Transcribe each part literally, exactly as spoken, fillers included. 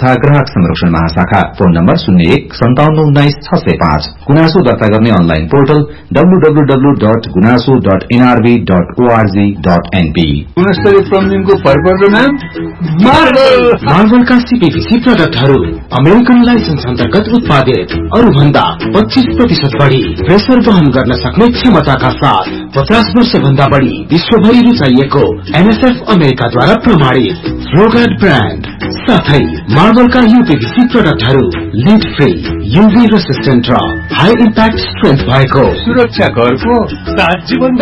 तथा ग्राहक संरक्षण महाशाखा। फोन नम्बर शून्य एक सन्ताउन्न उन्नाइस छ सय पाँच। गुनासो दर्ता गर्ने online portal W W W dot गुनासो dot NRB dot ORG dot NP. गुणस्तरीय प्लम्बिङको भरपर्दो नाम मार्बल। मार्बलका सीपीवीसी प्रोडक्टहरू अमेरिकन लाइसेन्स अन्तर्गत उत्पादित, अरू भन्दा पच्चीस प्रतिशत बढ़ी प्रेसर वहन गर्न सक्ने क्षमताका साथ पचास वर्ष भन्दा बढ़ी विश्वभरि रुचाइएको एनएसएफ अमेरिकाद्वारा प्रमाणित फ्लोगार्ड ब्रान्ड साथै मार्बलका यूपीवीसी प्रोडक्टहरू लिड फ्री, यूभी रेसिस्टेन्ट र हाई इम्प्याक्ट स्ट्रेन्थ भएको सुरक्षा घरको सात जीवन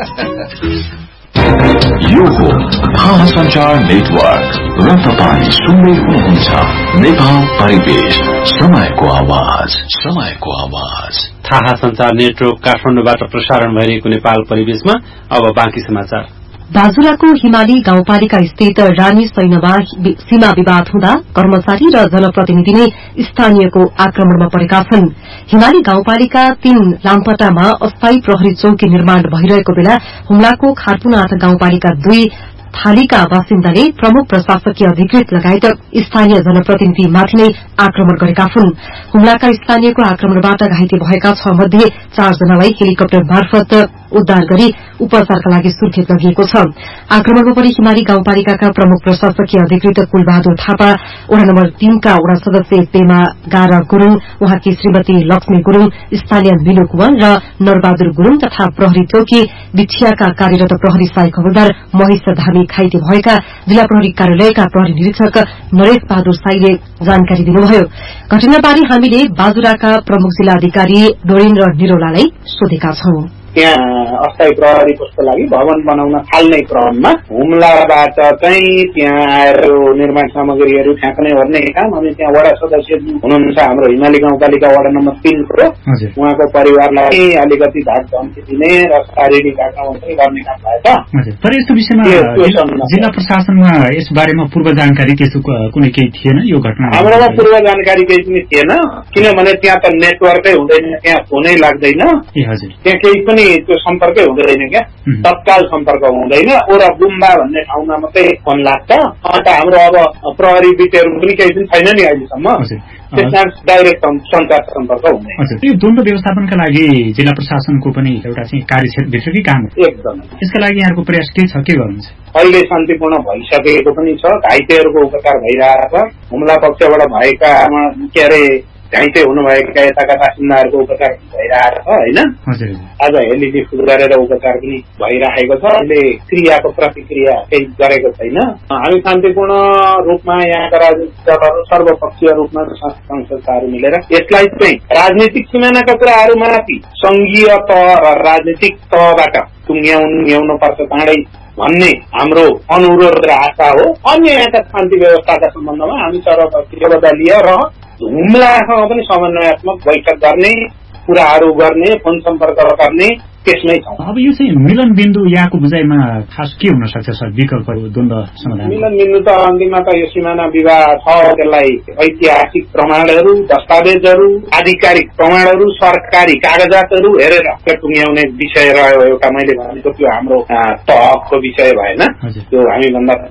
यो हो थाहा संचार नेटवर्क र तपाईँ सुन्दै हुनुहुन्छ नेपाल परिवेश, समयको आवाज, समयको आवाज। थाहा संचार नेटवर्क काठमाडौँबाट प्रसारण भइरहेको नेपाल परिवेशमा अब बाँकी समाचार। बाजुराको हिमाली गाउँपालिका स्थित रानी सैनमा सीमा विवाद हुँदा कर्मचारी र जनप्रतिनिधि नै स्थानीयको आक्रमणमा परेका छन्। हिमाली गाउँपालिका तीन लामपटामा अस्थायी प्रहरी चौकी निर्माण भइरहेको बेला हुम्लाको खारपुनाथ गाउँपालिका दुई थालीका बासिन्दाले प्रमुख प्रशासकीय अधिकृत लगायत स्थानीय जनप्रतिनिधिमाथि नै आक्रमण गरेका छन्। हुम्लाका स्थानीयको आक्रमणबाट घाइते भएका छ मध्ये चारजनालाई हेलिकप्टर मार्फत उद्धार गरी उपचारका लागि सुर्खेत लगिएको छ। आक्रमणमा परि हिमाली गाउँपालिकाका प्रमुख प्रशासकीय अधिकृत कुलबहादुर थापा, वडा नम्बर तीनका वडा सदस्य पेमा गारा गुरूङ, उहाँकी श्रीमती लक्ष्मी गुरूङ, स्थानीय मिनु कुमार र नरबहादुर गुरूङ तथा प्रहरी चौकी बिछियाका कार्यरत प्रहरी सहायक हवलदार महेश धामी घाइते भएका जिल्ला प्रहरी कार्यालयका प्रहरी निरीक्षक नरेश बहादुर साईले जानकारी दिनुभयो। घटनाबारे हामीले बाजुराका प्रमुख जिल्ला अधिकारी डोरेन्द्र निरोलालाई सोधेका छौं। त्यहाँ अस्थायी प्रहरी पोस्टको लागि भवन बनाउन थाल्ने क्रममा हुम्लाबाट चाहिँ त्यहाँ आएर निर्माण सामग्रीहरू फ्याँक्ने गर्ने काम, अनि त्यहाँ वडा सदस्य हुनुहुन्छ हाम्रो हिमाली गाउँपालिका वडा नम्बर तीनको, उहाँको परिवारलाई अलिकति धाक धम्की दिने र शारीरिक आक्रमण पनि गर्ने काम भएछ। तर यस्तो विषयमा जिल्ला प्रशासनमा यस बारेमा पूर्व जानकारी त्यसो कुनै केही थिएन? यो घटना हाम्रोमा पूर्व जानकारी केही पनि थिएन, किनभने त्यहाँ त नेटवर्कै हुँदैन, त्यहाँ फोनै लाग्दैन, त्यहाँ केही पनि त्यो सम्पर्कै हुँदैन, क्या तत्काल सम्पर्क हुँदैन। ओरा गुम्बा भन्ने ठाउँमा मात्रै फोन लाग्छ। अन्त हाम्रो अब प्रहरी बिटेहरू पनि केही पनि छैन नि अहिलेसम्म, त्यसमा डाइरेक्ट संचार सम्पर्क हुँदैन। यो द्वन्द व्यवस्थापनका लागि जिल्ला प्रशासनको पनि एउटा चाहिँ कार्यक्षेत्रभित्रकै काम हो। एकदम। यसका लागि यहाँको प्रयास के छ, के गर्नुहुन्छ? अहिले शान्तिपूर्ण भइसकेको पनि छ, घाइतेहरूको उपचार भइरहेको छ। हुम्ला पक्षबाट भएका के अरे घाइते हुनुभएका यताका बासिन्दाहरूको उपचार भइरहेको छ होइन। आज हेलिलिफ्ट गरेर उपचार पनि भइरहेको छ। अहिले क्रियाको प्रतिक्रिया केही गरेको छैन। हामी शान्तिपूर्ण रूपमा यहाँका राजनीतिक दलहरू सर्वपक्षीय रूपमा संस्थाहरू मिलेर यसलाई चाहिँ राजनीतिक सिमानाका कुराहरूमाथि संघीय तह र राजनीतिक तहबाट टुङ्ग्याउनु पर्छ चाँडै भन्ने हाम्रो अनुरोध र आशा हो। अन्य यहाँका शान्ति व्यवस्थाका सम्बन्धमा हामी सर्वपक्षीय दलीय र हुम्लासँग पनि समन्वयात्मक बैठक गर्ने, कुराहरू गर्ने, फोन सम्पर्क गर्ने त्यसमै छ। अब यो चाहिँ मिलन बिन्दु यहाँको बुझाइमा खास के हुन सक्छ सर, विकल्पहरू द्वन्द समाधान? मिलन बिन्दु त अन्तिममा त यो सिमाना विवाद छ, त्यसलाई ऐतिहासिक प्रमाणहरू, दस्तावेजहरू, आधिकारिक प्रमाणहरू, सरकारी कागजातहरू हेरेर टुङ्ग्याउने विषय रह्यो। एउटा मैले भनेको त्यो हाम्रो तहको विषय भएन, त्यो हामी भन्दा